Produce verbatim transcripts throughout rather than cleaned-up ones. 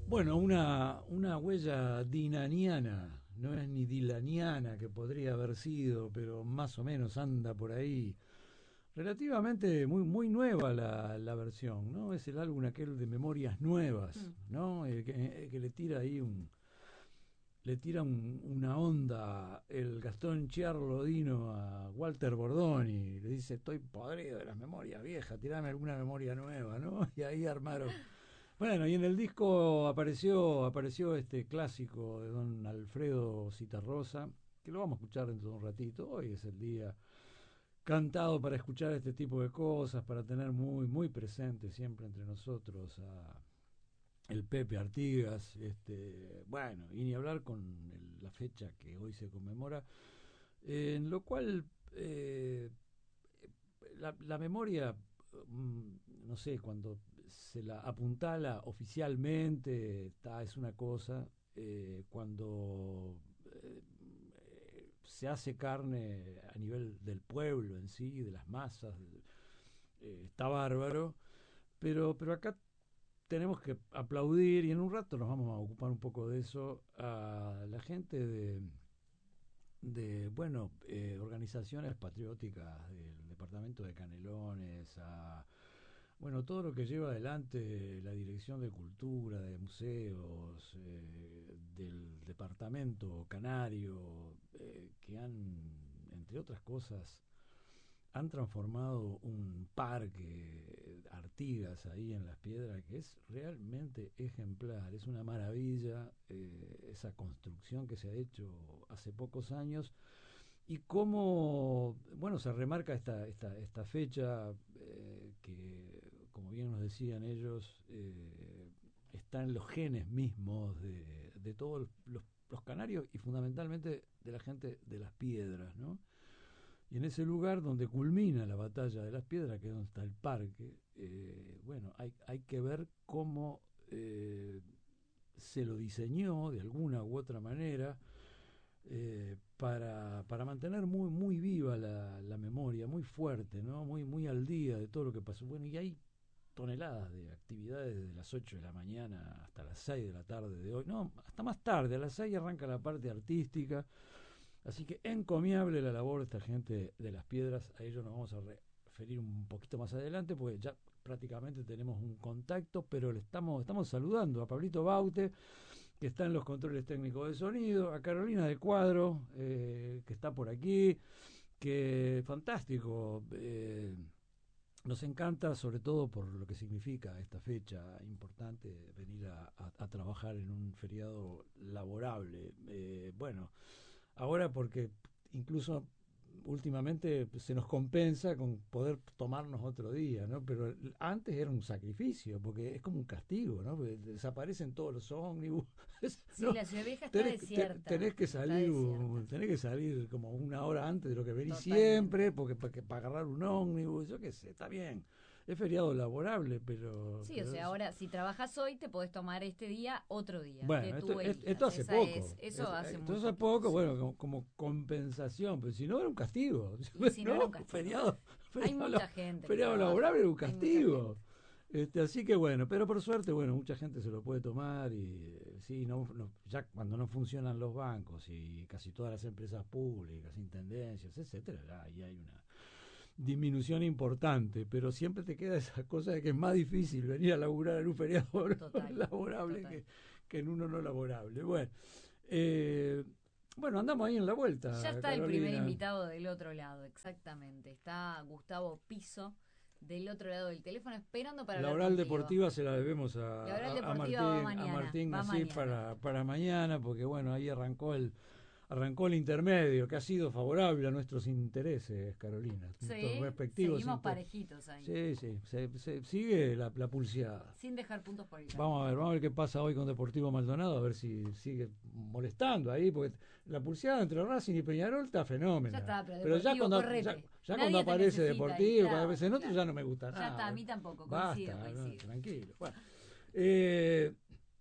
Bueno, una, una huella dinaniana, no es ni dilaniana que podría haber sido, pero más o menos anda por ahí. Relativamente muy, muy nueva la, la versión, ¿no? Es el álbum aquel de Memorias Nuevas, Mm. ¿no? El que, el que le tira ahí un, le tira un- una onda el Gastón Chiarlodino a Walter Bordoni, le dice, estoy podrido de las memorias viejas, tirame alguna memoria nueva, ¿no? Y ahí armaron. Bueno, y en el disco apareció, apareció este clásico de don Alfredo Citarrosa, que lo vamos a escuchar dentro de un ratito. Hoy es el día cantado para escuchar este tipo de cosas, para tener muy, muy presente siempre entre nosotros a el Pepe Artigas, este, bueno, y ni hablar con el- la fecha que hoy se conmemora, eh, en lo cual eh, la, la memoria, mm, no sé, cuando se la apuntala oficialmente, está, es una cosa, eh, cuando eh, eh, se hace carne a nivel del pueblo en sí, de las masas, eh, está bárbaro, pero, pero acá tenemos que aplaudir, y en un rato nos vamos a ocupar un poco de eso, a la gente de, de bueno, eh, organizaciones patrióticas del departamento de Canelones, a bueno, todo lo que lleva adelante la Dirección de Cultura, de Museos, eh, del Departamento Canario, eh, que han, entre otras cosas, han transformado un parque Artigas ahí en Las Piedras que es realmente ejemplar, es una maravilla, eh, esa construcción que se ha hecho hace pocos años, y cómo, bueno, se remarca esta, esta, esta fecha, eh, que, como bien nos decían ellos, eh, está en los genes mismos de, de todos los, los canarios y fundamentalmente de la gente de Las Piedras, ¿no? Y en ese lugar donde culmina la batalla de las piedras, que es donde está el parque, eh, bueno, hay, hay que ver cómo eh, se lo diseñó de alguna u otra manera, eh, para, para mantener muy, muy viva la, la memoria, muy fuerte, ¿no? Muy, muy al día de todo lo que pasó. Bueno, y hay toneladas de actividades desde las ocho de la mañana hasta las seis de la tarde de hoy. No, hasta más tarde, a las seis arranca la parte artística. Así que encomiable la labor de esta gente de Las Piedras, a ellos nos vamos a referir un poquito más adelante, porque ya prácticamente tenemos un contacto, pero le estamos, estamos saludando a Pablito Baute, que está en los controles técnicos de sonido, a Carolina de Cuadro, eh, que está por aquí, que fantástico. Eh, nos encanta, sobre todo por lo que significa esta fecha importante, venir a, a, a trabajar en un feriado laborable. Eh, bueno, ahora porque incluso últimamente se nos compensa con poder tomarnos otro día, ¿no? Pero antes era un sacrificio, porque es como un castigo, ¿no? Porque desaparecen todos los ómnibus, Sí, ¿no? la Ciudad Vieja está Tenés, te- desierta, tenés que está salir, desierta, tenés que salir como una hora antes de lo que venís siempre, totalmente. porque para, para agarrar un ómnibus, yo qué sé, está bien. Es feriado laborable, pero, Sí, o pero sea, es- ahora si trabajas hoy te podés tomar este día otro día, el que bueno, esto, tú esto, esto elijas. hace Esa es, poco. eso Es- hace esto muy hace poquito, poco, sí. bueno, como, como compensación, pero si no era un castigo. Y si no era un No, castigo. feriado, Hay feriado, la- mucha gente que feriado laborable trabaja, era un hay mucha castigo. gente. Este, así que bueno, pero por suerte, bueno, mucha gente se lo puede tomar y eh, sí, no, no- ya cuando no funcionan los bancos y casi todas las empresas públicas, intendencias, etcétera, ya ahí hay una disminución importante, pero siempre te queda esa cosa de que es más difícil venir a laburar en un feriado Total, laborable total. que, que en uno no laborable. Bueno, eh, bueno, andamos ahí en la Ya vuelta, está el primer Carolina. invitado del otro lado, exactamente. Está Gustavo Piso del otro lado del teléfono esperando para La hablar oral contigo. deportiva se la debemos La a, oral a, a deportiva va Martín, a mañana, Martín va así mañana. para, para mañana, porque bueno, ahí arrancó el, arrancó el intermedio, que ha sido favorable a nuestros intereses, Carolina, nuestros Sí, respectivos seguimos intereses. parejitos ahí, Sí, sí, se, se sigue la, la pulseada. sin dejar puntos por el Vamos a camino. ver, vamos a ver qué pasa hoy con Deportivo Maldonado, a ver si sigue molestando ahí, porque la pulseada entre Racing y Peñarol está Ya fenómena. está, pero Pero ya Deportivo, cuando ya, correte. ya cuando Nadie te aparece necesita ahí, Deportivo, cuando aparece claro, en otro ya claro. no me gusta Ya está, a nada. mí tampoco, coincido, Basta, no, coincido. tranquilo. Bueno, eh,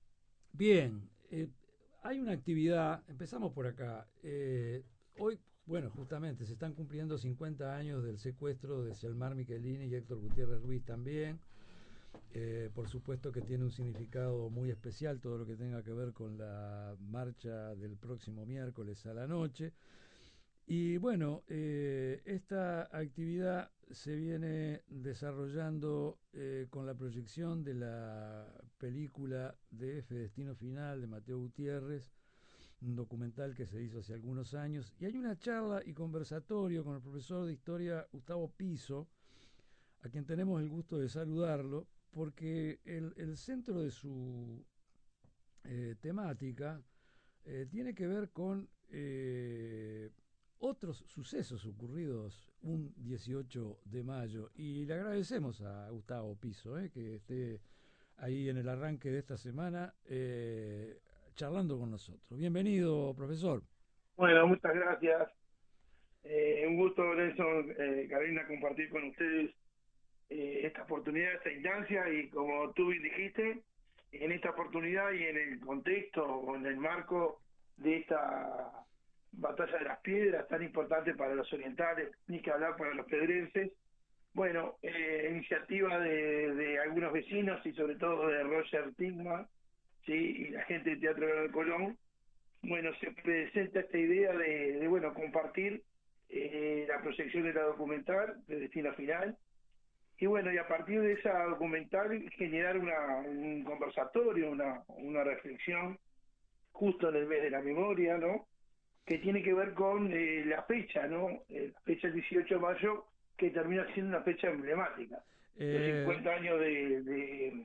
bien, eh, hay una actividad, empezamos por acá. Eh, hoy, bueno, justamente se están cumpliendo cincuenta años del secuestro de Selmar Michelini y Héctor Gutiérrez Ruiz también. Eh, por supuesto que tiene un significado muy especial todo lo que tenga que ver con la marcha del próximo miércoles a la noche. Y bueno, eh, esta actividad se viene desarrollando eh, con la proyección de la película D F Destino Final de Mateo Gutiérrez, un documental que se hizo hace algunos años, y hay una charla y conversatorio con el profesor de historia Gustavo Piso, a quien tenemos el gusto de saludarlo, porque el, el centro de su eh, temática eh, tiene que ver con eh, otros sucesos ocurridos un dieciocho de mayo, y le agradecemos a Gustavo Piso eh, que esté ahí en el arranque de esta semana eh, charlando con nosotros. Bienvenido, profesor. Bueno, muchas gracias. Eh, un gusto, Nelson, eh, Carolina, compartir con ustedes eh, esta oportunidad, esta instancia, y como tú bien dijiste, en esta oportunidad y en el contexto o en el marco de esta batalla de las piedras tan importante para los orientales, ni que hablar para los pedrenses. Bueno, eh, iniciativa de, de algunos vecinos y sobre todo de Roger Tigman, ¿sí? Y la gente del Teatro de Colón. Bueno, se presenta esta idea de, de bueno, compartir eh, la proyección de la documental de Destino Final, y bueno, y a partir de esa documental generar una, un conversatorio, una, una reflexión justo en el mes de la memoria, ¿no? Que tiene que ver con eh, la fecha, ¿no? Eh, la fecha del dieciocho de mayo, que termina siendo una fecha emblemática. Eh... Los cincuenta años de, de,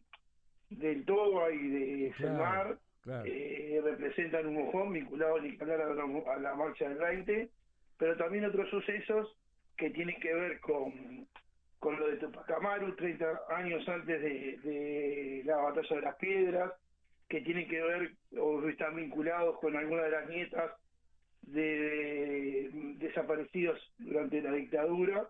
del Toba y de Claro, Selmar, claro. Eh, representan un mojón vinculado ni que hablar a la, a la marcha del veinte, pero también otros sucesos que tienen que ver con, con lo de Tupac Amaru, treinta años antes de, de la batalla de las piedras, que tienen que ver o están vinculados con algunas de las nietas de, de desaparecidos durante la dictadura,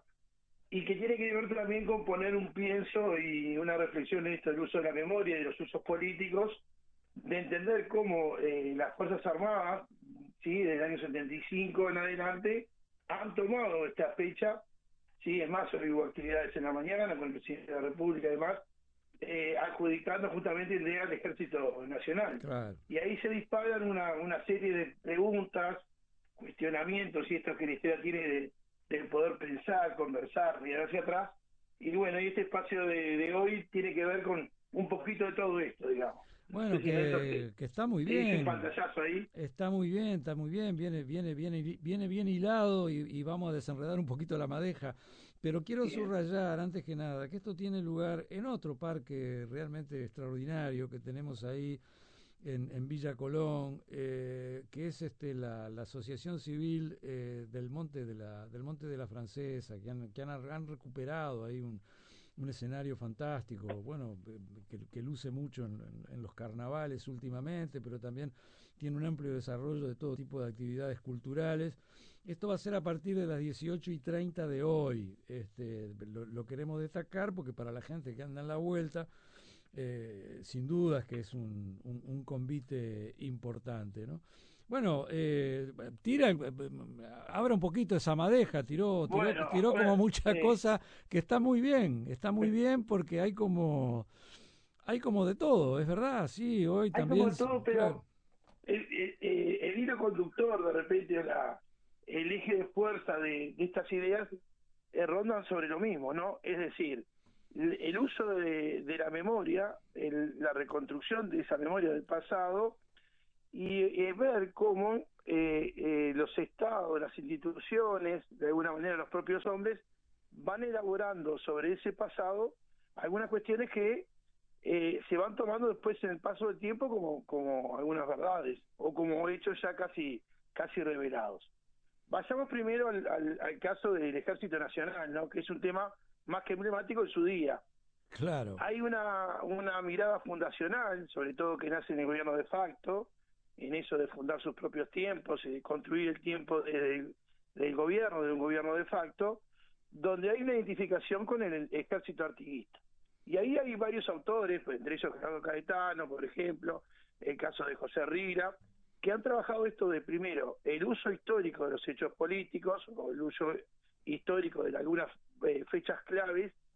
y que tiene que ver también con poner un pienso y una reflexión en esto del uso de la memoria y de los usos políticos, de entender cómo eh, las Fuerzas Armadas, ¿sí?, desde el año setenta y cinco en adelante, han tomado esta fecha, ¿sí? Es más, hoy hubo actividades en la mañana con el presidente de la República y demás, eh, adjudicando justamente el día al Ejército Nacional. Claro. Y ahí se disparan una, una serie de preguntas, cuestionamientos, y esto que la historia tiene de, de poder pensar, conversar, mirar hacia atrás. Y bueno, y este espacio de, de hoy tiene que ver con un poquito de todo esto, digamos. Bueno, que, que está muy bien. Un pantallazo ahí. Está muy bien, está muy bien, viene, viene, viene, viene bien hilado, y, y vamos a desenredar un poquito la madeja. Pero quiero bien. subrayar, antes que nada, que esto tiene lugar en otro parque realmente extraordinario que tenemos ahí en, en Villa Colón, eh, que es este la, la Asociación Civil eh, del Monte de la del Monte de la Francesa, que han, que han, han recuperado ahí un un escenario fantástico, bueno, que, que luce mucho en, en, en los carnavales últimamente, pero también tiene un amplio desarrollo de todo tipo de actividades culturales. Esto va a ser a partir de las dieciocho y treinta de hoy. Este, lo, lo queremos destacar porque para la gente que anda en la vuelta, eh, sin dudas que es un, un, un convite importante, ¿no? Bueno, eh, tira, eh, abra un poquito esa madeja, tiró, tiró, bueno, tiró bueno, como mucha sí. cosa que está muy bien, está muy bien porque hay como, hay como de todo, es verdad, sí, hoy hay también. Hay como de todo, pero claro. el, el, el hilo conductor, de repente, la, el eje de fuerza de, de estas ideas eh, rondan sobre lo mismo, ¿no? Es decir, el, el uso de, de la memoria, el, la reconstrucción de esa memoria del pasado, y eh, ver cómo eh, eh, los estados, las instituciones, de alguna manera los propios hombres, van elaborando sobre ese pasado algunas cuestiones que eh, se van tomando después en el paso del tiempo como, como algunas verdades, o como hechos ya casi, casi revelados. Vayamos primero al, al, al caso del Ejército Nacional, ¿no?, que es un tema más que emblemático en su día. Claro. Hay una, una mirada fundacional, sobre todo que nace en el gobierno de facto, en eso de fundar sus propios tiempos y de construir el tiempo del, del gobierno, de un gobierno de facto, donde hay una identificación con el ejército artiguista. Y ahí hay varios autores, entre ellos Gerardo Caetano, por ejemplo, el caso de José Rila, que han trabajado esto de, primero, el uso histórico de los hechos políticos, o el uso histórico de algunas eh, fechas claves,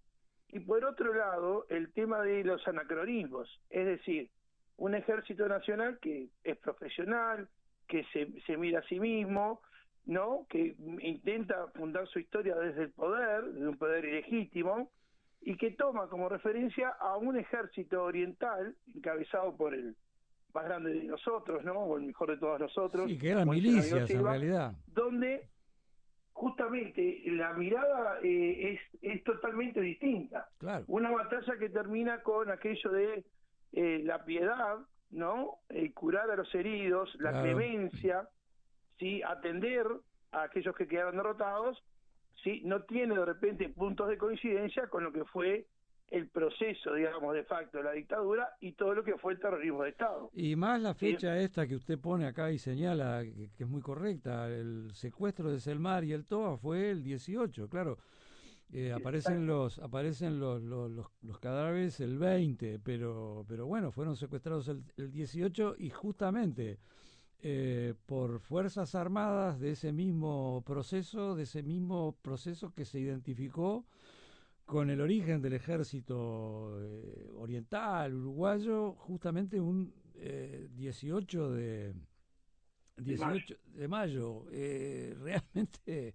y por otro lado el tema de los anacronismos, es decir, un ejército nacional que es profesional, que se, se mira a sí mismo, ¿no? Que intenta fundar su historia desde el poder, de un poder ilegítimo, y que toma como referencia a un ejército oriental encabezado por el más grande de nosotros, ¿no? O el mejor de todos nosotros, Sí, que eran como dice Darío milicias en Silva, realidad. donde justamente la mirada eh, es, es totalmente distinta. Claro. Una batalla que termina con aquello de eh, la piedad, ¿no? El curar a los heridos, la Claro. clemencia, ¿sí? Atender a aquellos que quedaron derrotados, ¿sí? No tiene de repente puntos de coincidencia con lo que fue el proceso, digamos, de facto de la dictadura y todo lo que fue el terrorismo de Estado. Y más la ¿Sí? fecha esta que usted pone acá y señala, que, que es muy correcta, el secuestro de Selmar y el Toa fue el dieciocho, claro. Eh, aparecen los aparecen los, los, los, los cadáveres el veinte, pero pero bueno, fueron secuestrados el, el dieciocho y justamente eh, por fuerzas armadas de ese mismo proceso, de ese mismo proceso que se identificó con el origen del ejército eh, oriental, uruguayo, justamente un eh, dieciocho de dieciocho de mayo. Eh, realmente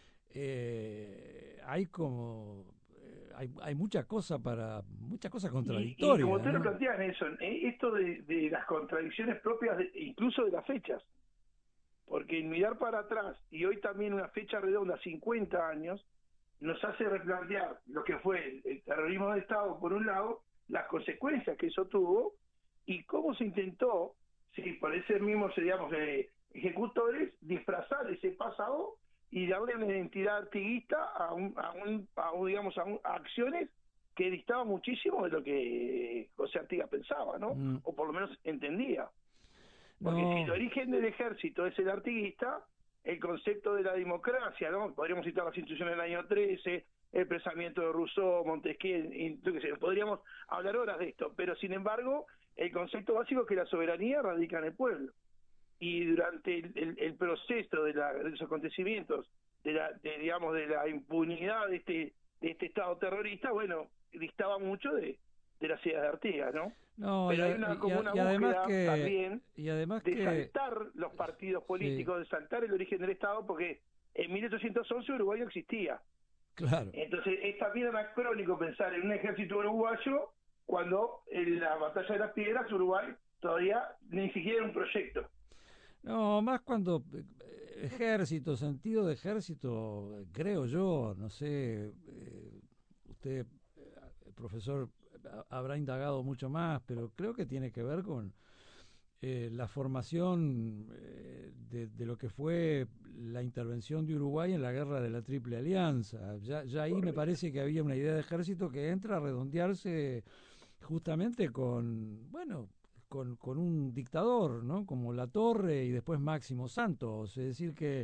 eh, hay como eh, hay, hay mucha cosa para mucha cosa contradictoria, y, y como usted ¿no? lo plantea, Nelson, eh, esto de, de las contradicciones propias, de, incluso de las fechas, porque en mirar para atrás, y hoy también una fecha redonda, cincuenta años, nos hace replantear lo que fue el, el terrorismo de Estado, por un lado, las consecuencias que eso tuvo, y cómo se intentó, sí, por ese mismo, digamos, eh, ejecutores, disfrazar ese pasado y darle una identidad artiguista a, un, a, un, a un, digamos, a, un, a acciones que distaban muchísimo de lo que José Artigas pensaba, ¿no? Mm. O por lo menos entendía. Porque no. Si el origen del ejército es el artiguista, el concepto de la democracia, ¿no? Podríamos citar las instituciones del año trece, el pensamiento de Rousseau, Montesquieu, y, y, y, podríamos hablar horas de esto, pero sin embargo, el concepto básico es que la soberanía radica en el pueblo. Y durante el, el, el proceso de, la, de los acontecimientos, de la, de, digamos, de la impunidad de este, de este Estado terrorista, bueno, distaba mucho de, de las ideas de Artigas, ¿no? No, pero y, hay una, como y, una y además búsqueda que, también y además de que, saltar los partidos políticos, sí. de saltar el origen del Estado, porque en mil ochocientos once Uruguay no existía. Claro. Entonces es también anacrónico pensar en un ejército uruguayo cuando en la batalla de las piedras Uruguay todavía ni siquiera era un proyecto. No, más cuando ejército, sentido de ejército, creo yo, no sé, eh, usted, el profesor, habrá indagado mucho más, pero creo que tiene que ver con eh, la formación eh, de, de lo que fue la intervención de Uruguay en la guerra de la Triple Alianza. Ya, ya ahí me parece que había una idea de ejército que entra a redondearse justamente con, bueno, con, con un dictador, ¿no? Como Latorre y después Máximo Santos. Es decir que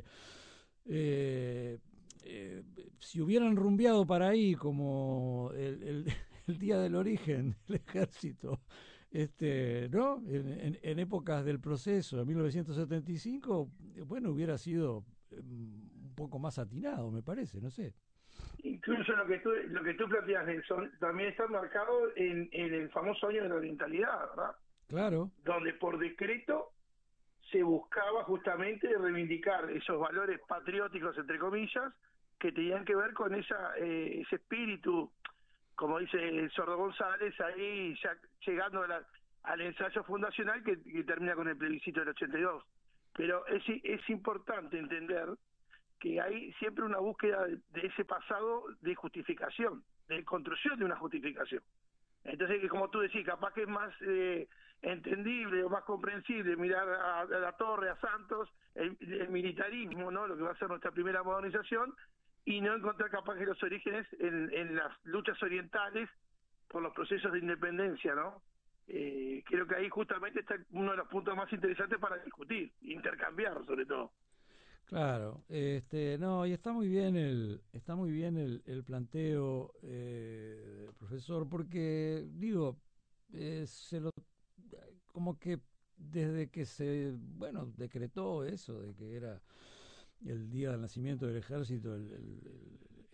eh, eh, si hubieran rumbeado para ahí como el, el, el día del origen del ejército, este, ¿no? En, en, en épocas del proceso, en mil novecientos setenta y cinco, bueno, hubiera sido um, un poco más atinado, me parece, no sé. Incluso lo que tú, lo que tú planteas, Nelson, también está marcado en, en el famoso año de la orientalidad, ¿verdad? Claro. Donde por decreto se buscaba justamente reivindicar esos valores patrióticos, entre comillas, que tenían que ver con esa eh, ese espíritu, como dice el Sordo González, ahí ya llegando a la, al ensayo fundacional que, que termina con el plebiscito del ochenta y dos. Pero es, es importante entender que hay siempre una búsqueda de, de ese pasado de justificación, de construcción de una justificación. Entonces, que como tú decís, capaz que es más eh, entendible o más comprensible mirar a, a la Torre, a Santos, el, el militarismo, ¿no? Lo que va a ser nuestra primera modernización, y no encontrar capaz que los orígenes en, en las luchas orientales por los procesos de independencia, ¿no? Eh, creo que ahí justamente está uno de los puntos más interesantes para discutir, intercambiar sobre todo. Claro, este, no, y está muy bien el, está muy bien el, el planteo, eh, profesor, porque digo, eh, se lo, como que desde que se, bueno, decretó eso de que era el día del nacimiento del ejército, el, el,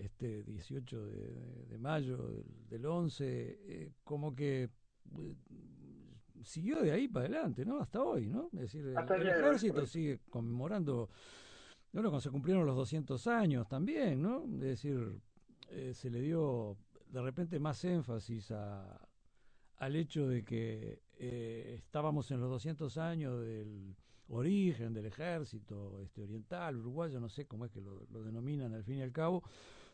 este dieciocho de, de, de mayo del, del once, eh, como que eh, siguió de ahí para adelante, ¿no? Hasta hoy, ¿no? Es decir, el, el ejército sigue conmemorando, bueno, cuando se cumplieron los doscientos años también, ¿no? Es decir, eh, se le dio de repente más énfasis a, al hecho de que eh, estábamos en los doscientos años del origen del ejército este, oriental, uruguayo, no sé cómo es que lo, lo denominan al fin y al cabo,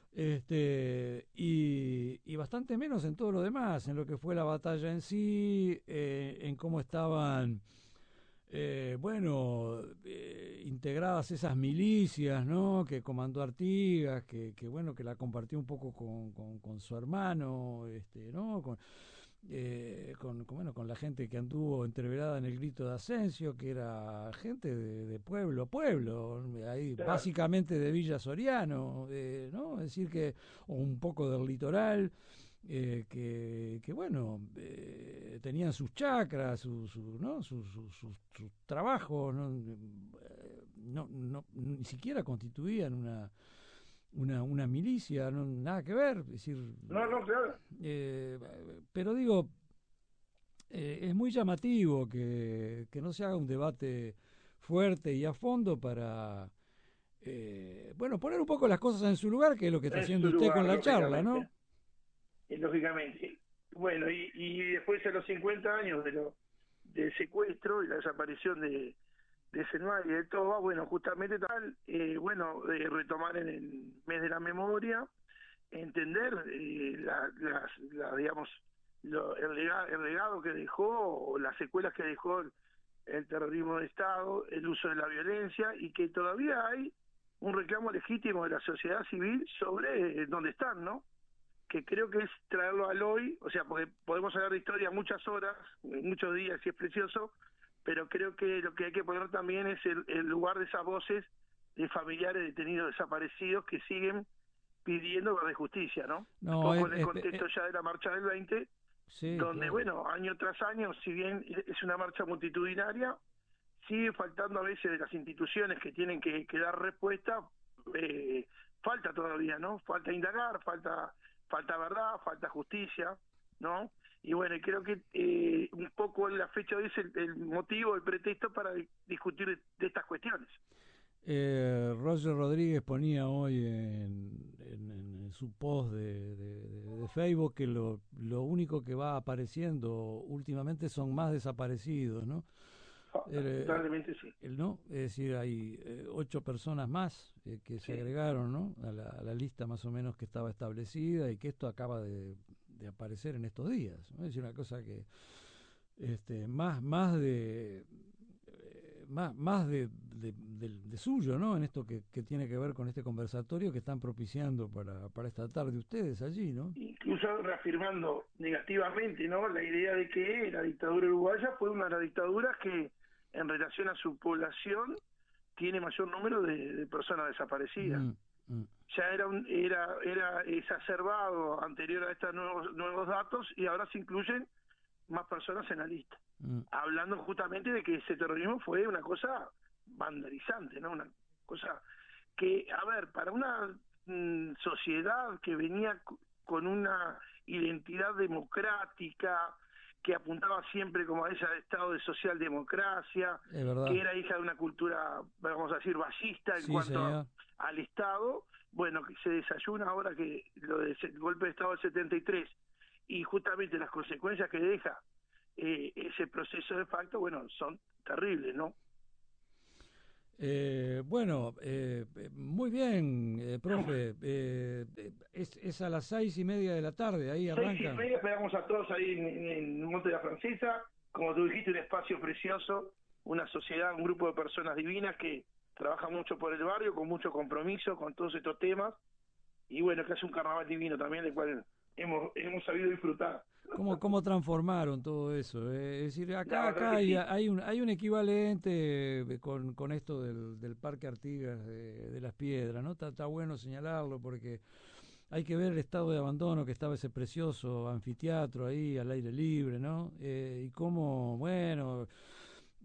este, y, y bastante menos en todo lo demás, en lo que fue la batalla en sí, eh, en cómo estaban, eh, bueno, eh, integradas esas milicias, ¿no? Que comandó Artigas, que, que bueno, que la compartió un poco con, con, con su hermano, este, ¿no? Con, Eh, con, con, bueno, con la gente que anduvo entreverada en el grito de Asensio, que era gente de, de pueblo a pueblo, ahí, claro. Básicamente de Villa Soriano, eh, ¿no? Es decir, que o un poco del litoral, eh, que, que, bueno, eh, tenían sus chacras, sus su, ¿no? sus su, su, su trabajos, ¿no? No, no, ni siquiera constituían una una una milicia, no, nada que ver, es decir, no, no, claro. Eh, pero digo, eh, es muy llamativo que, que no se haga un debate fuerte y a fondo para, eh, bueno, poner un poco las cosas en su lugar, que es lo que está en haciendo usted lugar, con la charla, ¿no? Y, lógicamente. Bueno, y, y después de los cincuenta años de lo, del secuestro y la desaparición de de Senua y de todo, bueno, justamente tal, eh, bueno, eh, retomar en el mes de la memoria, entender eh, la, las, la, digamos, lo, el, legado, el legado que dejó, o las secuelas que dejó el, el terrorismo de Estado, el uso de la violencia, y que todavía hay un reclamo legítimo de la sociedad civil sobre eh, dónde están, ¿no? Que creo que es traerlo al hoy, o sea, porque podemos hablar de historia muchas horas, muchos días, y es precioso, pero creo que lo que hay que poner también es el, el lugar de esas voces de familiares detenidos desaparecidos que siguen pidiendo verdad y justicia, ¿no? no Un poco es, en el es, contexto es, ya de la marcha del veinte, sí, donde, claro. bueno, año tras año, si bien es una marcha multitudinaria, sigue faltando a veces de las instituciones que tienen que, que dar respuesta, eh, falta todavía, ¿no? Falta indagar, falta, falta verdad, falta justicia, ¿no? Y bueno, creo que eh, un poco la fecha hoy es el, el motivo, el pretexto para discutir de, de estas cuestiones. Eh, Roger Rodríguez ponía hoy en, en, en su post de, de, de Facebook que lo, lo único que va apareciendo últimamente son más desaparecidos, ¿no? Probablemente sí. El, ¿no? Es decir, hay eh, ocho personas más eh, que se sí. agregaron, ¿no? a, la, a la lista más o menos que estaba establecida y que esto acaba de, de aparecer en estos días, ¿no? Es decir, una cosa que este, más, más de eh, más, más de, de, de, de suyo, ¿no? En esto que, que tiene que ver con este conversatorio que están propiciando para, para esta tarde ustedes allí, ¿no? Incluso reafirmando negativamente, ¿no? La idea de que la dictadura uruguaya fue una de las dictaduras que en relación a su población tiene mayor número de, de personas desaparecidas. Mm, mm. Ya era un, era era exacerbado anterior a estos nuevos nuevos datos y ahora se incluyen más personas en la lista. Mm. Hablando justamente de que ese terrorismo fue una cosa vandalizante, ¿no? Una cosa que, a ver, para una mm, sociedad que venía con una identidad democrática, que apuntaba siempre como a ese estado de socialdemocracia, que era hija de una cultura, vamos a decir, ballista en sí, cuanto a, al Estado, bueno, que se desayuna ahora que lo del golpe de Estado del setenta y tres y justamente las consecuencias que deja eh, ese proceso de facto, bueno, son terribles, ¿no? Eh, bueno, eh, muy bien, eh, profe. Eh, es, es a las seis y media de la tarde, ahí arranca. Seis y media, esperamos a todos ahí en, en Monte de la Francesa. Como tú dijiste, un espacio precioso, una sociedad, un grupo de personas divinas que trabaja mucho por el barrio, con mucho compromiso con todos estos temas. Y bueno, que hace un carnaval divino también, del cual hemos, hemos sabido disfrutar. ¿Cómo, cómo transformaron todo eso? Eh? Es decir, acá, acá hay, hay, un, hay un equivalente con, con esto del, del Parque Artigas de, de las Piedras, ¿no? Está, está bueno señalarlo porque hay que ver el estado de abandono que estaba ese precioso anfiteatro ahí al aire libre, ¿no? Eh, y cómo, bueno,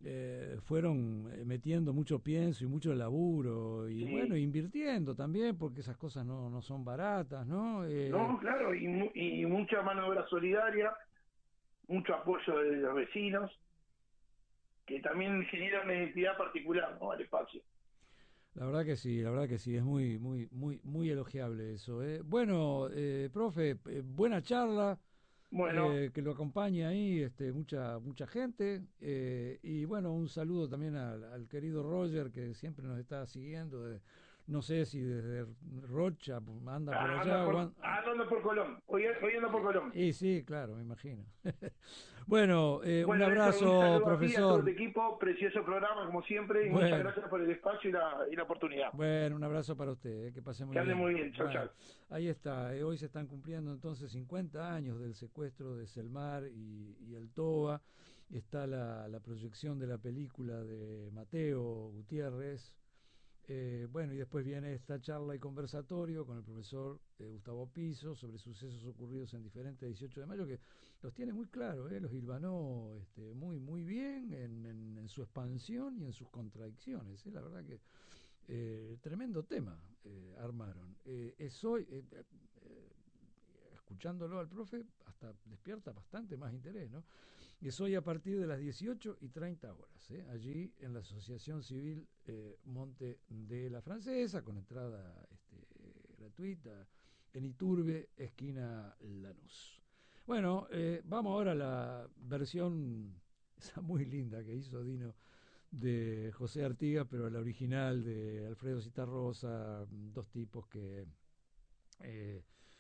eh, fueron metiendo mucho pienso y mucho laburo y Sí. bueno, invirtiendo también porque esas cosas no, no son baratas, ¿no? Eh, No, claro, y, mu- y mucha mano de obra solidaria, mucho apoyo de los vecinos, que también genera una identidad particular, ¿no?, al espacio. La verdad que sí, la verdad que sí, es muy, muy, muy, muy elogiable eso, ¿eh? Bueno, eh, profe, eh, buena charla, Bueno, eh, que lo acompañe ahí este, mucha, mucha gente, eh, y bueno, un saludo también al, al querido Roger que siempre nos está siguiendo, de- no sé si desde Rocha anda por ah, anda allá o por, an- ah, anda por Colón, hoy, hoy anda por Colón. y sí, claro, me imagino. Bueno, eh, un Bueno, Nelson, un abrazo, saludo a ti y a todo tu profesor. equipo, precioso programa como siempre, y muchas Bueno. gracias por el espacio y la, y la oportunidad. Bueno, un abrazo para usted, eh, que pase muy Que ande bien. muy bien, chao, Bueno, chao. ahí está, eh, hoy se están cumpliendo entonces cincuenta años del secuestro de Selmar y, y el Toba. Está la, la proyección de la película de Mateo Gutiérrez. Eh, bueno, y después viene esta charla y conversatorio con el profesor eh, Gustavo Piso sobre sucesos ocurridos en diferentes dieciocho de mayo, que los tiene muy claros, eh, los hilvanó este, muy, muy bien en, en, en su expansión y en sus contradicciones. Eh, la verdad que eh, tremendo tema eh, armaron. Eh, es hoy, eh, eh, escuchándolo al profe, hasta despierta bastante más interés, ¿no? Es hoy a partir de las dieciocho y treinta horas, ¿eh? Allí en la Asociación Civil eh, Monte de la Francesa, con entrada este, gratuita, en Iturbe, esquina Lanús. Bueno, eh, vamos ahora a la versión esa muy linda que hizo Dino de José Artigas, pero la original de Alfredo Citarrosa, dos tipos que eh,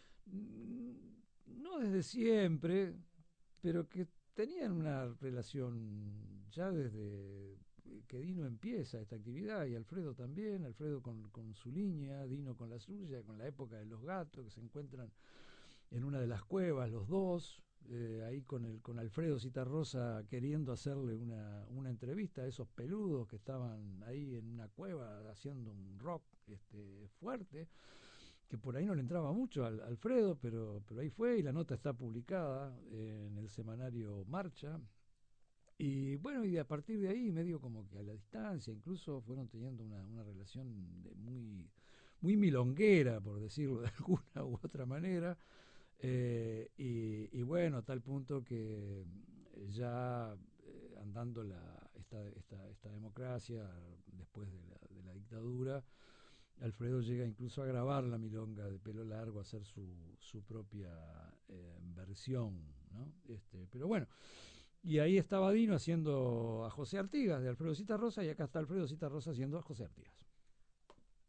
no desde siempre, pero que tenían una relación ya desde que Dino empieza esta actividad y Alfredo también, Alfredo con, con su línea, Dino con la suya, con la época de los gatos, que se encuentran en una de las cuevas los dos, eh, ahí con el con Alfredo Citarrosa queriendo hacerle una, una entrevista a esos peludos que estaban ahí en una cueva haciendo un rock este, fuerte, que por ahí no le entraba mucho al Alfredo, pero, pero ahí fue y la nota está publicada eh, en el semanario Marcha. Y bueno, y a partir de ahí, medio como que a la distancia, incluso fueron teniendo una, una relación de muy, muy milonguera, por decirlo de alguna u otra manera. Eh, y, y bueno, a tal punto que ya eh, andando la, esta, esta, esta democracia después de la, de la dictadura, Alfredo llega incluso a grabar la milonga de pelo largo, a hacer su, su propia eh, versión, ¿no? Este, pero bueno, y ahí estaba Dino haciendo a José Artigas de Alfredo Citarrosa, y acá está Alfredo Citarrosa haciendo a José Artigas.